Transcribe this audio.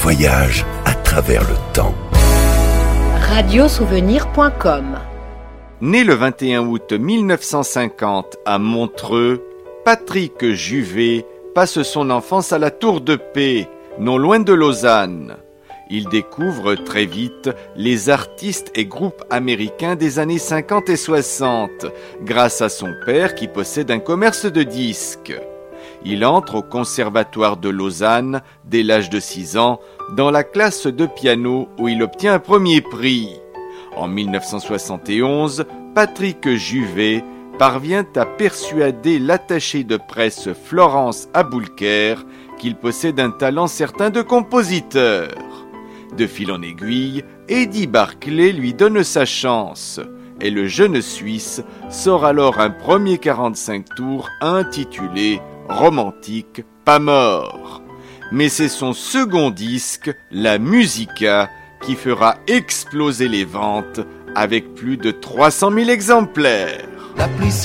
voyage à travers le temps. Radiosouvenir.com. Né le 21 août 1950 à Montreux, Patrick Juvet passe son enfance à la Tour de Paix, non loin de Lausanne. Il découvre très vite les artistes et groupes américains des années 50 et 60, grâce à son père qui possède un commerce de disques. Il entre au Conservatoire de Lausanne dès l'âge de 6 ans, dans la classe de piano où il obtient un premier prix. En 1971, Patrick Juvet parvient à persuader l'attachée de presse Florence Aboulker qu'il possède un talent certain de compositeur. De fil en aiguille, Eddie Barclay lui donne sa chance et le jeune Suisse sort alors un premier 45 tours intitulé « Romantique, pas mort ». Mais c'est son second disque, La Musica, qui fera exploser les ventes avec plus de 300 000 exemplaires.